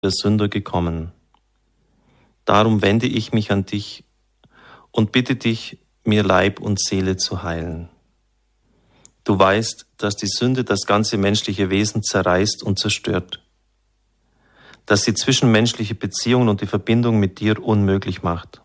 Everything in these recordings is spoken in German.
der Sünder gekommen. Darum wende ich mich an dich und bitte dich, mir Leib und Seele zu heilen. Du weißt, dass die Sünde das ganze menschliche Wesen zerreißt und zerstört, dass sie zwischenmenschliche Beziehungen und die Verbindung mit dir unmöglich macht.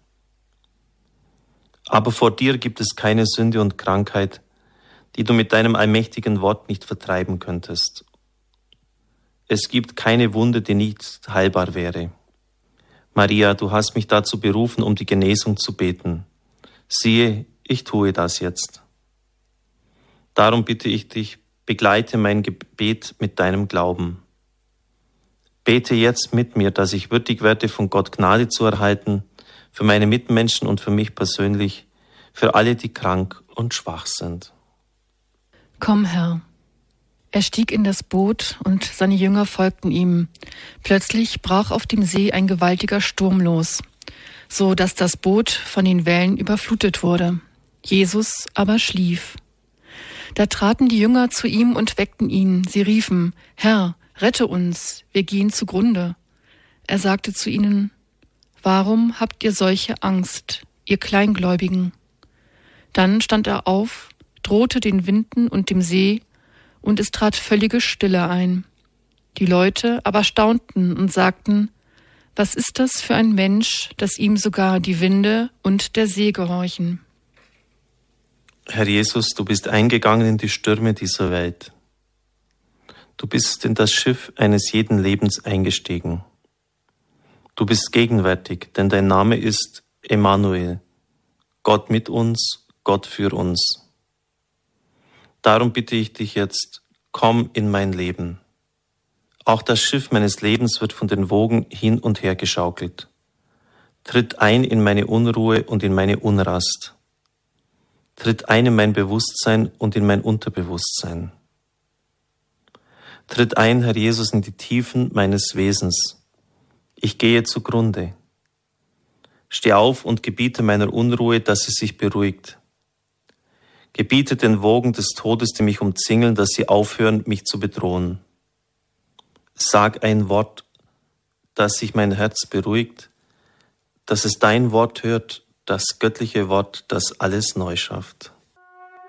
Aber vor dir gibt es keine Sünde und Krankheit, die du mit deinem allmächtigen Wort nicht vertreiben könntest. Es gibt keine Wunde, die nicht heilbar wäre. Maria, du hast mich dazu berufen, um die Genesung zu beten. Siehe, ich tue das jetzt. Darum bitte ich dich, begleite mein Gebet mit deinem Glauben. Bete jetzt mit mir, dass ich würdig werde, von Gott Gnade zu erhalten, für meine Mitmenschen und für mich persönlich, für alle, die krank und schwach sind. Komm, Herr. Er stieg in das Boot und seine Jünger folgten ihm. Plötzlich brach auf dem See ein gewaltiger Sturm los, so dass das Boot von den Wellen überflutet wurde. Jesus aber schlief. Da traten die Jünger zu ihm und weckten ihn. Sie riefen: Herr, rette uns, wir gehen zugrunde. Er sagte zu ihnen: Warum habt ihr solche Angst, ihr Kleingläubigen? Dann stand er auf, drohte den Winden und dem See, und es trat völlige Stille ein. Die Leute aber staunten und sagten: Was ist das für ein Mensch, dass ihm sogar die Winde und der See gehorchen? Herr Jesus, du bist eingegangen in die Stürme dieser Welt. Du bist in das Schiff eines jeden Lebens eingestiegen. Du bist gegenwärtig, denn dein Name ist Emmanuel, Gott mit uns, Gott für uns. Darum bitte ich dich jetzt, komm in mein Leben. Auch das Schiff meines Lebens wird von den Wogen hin und her geschaukelt. Tritt ein in meine Unruhe und in meine Unrast. Tritt ein in mein Bewusstsein und in mein Unterbewusstsein. Tritt ein, Herr Jesus, in die Tiefen meines Wesens. Ich gehe zugrunde. Steh auf und gebiete meiner Unruhe, dass sie sich beruhigt. Gebiete den Wogen des Todes, die mich umzingeln, dass sie aufhören, mich zu bedrohen. Sag ein Wort, dass sich mein Herz beruhigt, dass es dein Wort hört, das göttliche Wort, das alles neu schafft.